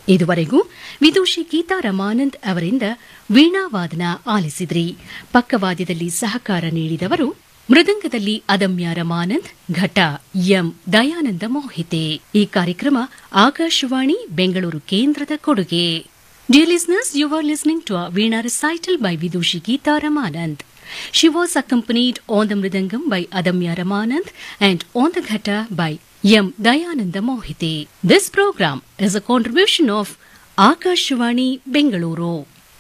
ಇದುವರೆಗೂ ವಿದೂಷಿ ಗೀತಾ ರಮಾನಂದ್ ಅವರಿಂದ ವೀಣಾವಾದನ ಆಲಿಸಿದ್ರಿ. ಪಕ್ಕವಾದ್ಯದಲ್ಲಿ ಸಹಕಾರ ನೀಡಿದವರು ಮೃದಂಗದಲ್ಲಿ ಅದಮ್ಯ ರಮಾನಂದ್, ಘಟ ಎಂ ದಯಾನಂದ ಮೋಹಿತೆ. ಈ ಕಾರ್ಯಕ್ರಮ ಆಕಾಶವಾಣಿ ಬೆಂಗಳೂರು ಕೇಂದ್ರದ ಕೊಡುಗೆ. Dear listeners, you are listening to a Veena recital by Vidushi Geeta Ramanand. She was accompanied on the mridangam by Adamya Ramanand and on the ghata by M. Dayananda Mohite. This program is a contribution of Akashvani Bengaluru.